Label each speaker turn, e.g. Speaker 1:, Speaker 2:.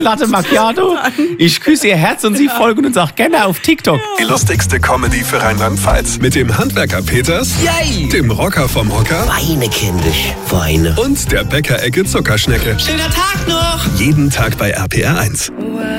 Speaker 1: Latte Macchiato. Ich küsse ihr Herz und sie folgen uns auch gerne auf TikTok.
Speaker 2: Die lustigste Comedy für Rheinland-Pfalz. Mit dem Handwerker Peters,
Speaker 3: Yay!
Speaker 2: dem Rocker vom Hocker
Speaker 3: Weine, kindisch, Weine.
Speaker 2: und der Bäckerecke Zuckerschnecke.
Speaker 3: Schöner Tag noch!
Speaker 2: Jeden Tag bei RPR 1.